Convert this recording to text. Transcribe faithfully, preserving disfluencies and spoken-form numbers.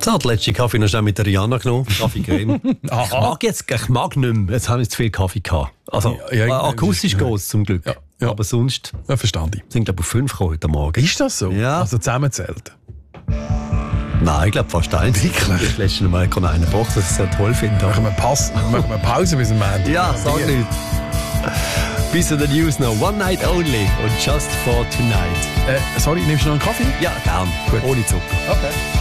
So, den letzten Kaffee noch schnell mit der Rihanna genommen. Kaffee Creme. Ich mag jetzt, ich mag nicht mehr. Jetzt habe ich zu viel Kaffee gehabt. Also, Ja, ja, äh, akustisch ja. geht es zum Glück. Ja, ja. Aber sonst Ja, verstand ich. sind, glaube ich, auf fünf gekommen heute Morgen. Ist das so? Ja. Also zusammenzählt? Nein, ich glaube fast eins. Wirklich? Das letzte Mal kann einer gebracht, dass ich es sehr toll finde. Machen wir, Pass, machen wir Pause bis am Ende. Ja, sag nicht. Bis zu den News noch. One Night Only und Just for Tonight. Äh, sorry, nimmst du noch einen Kaffee? Ja, gern. Gut. Ohne Zucker. Okay.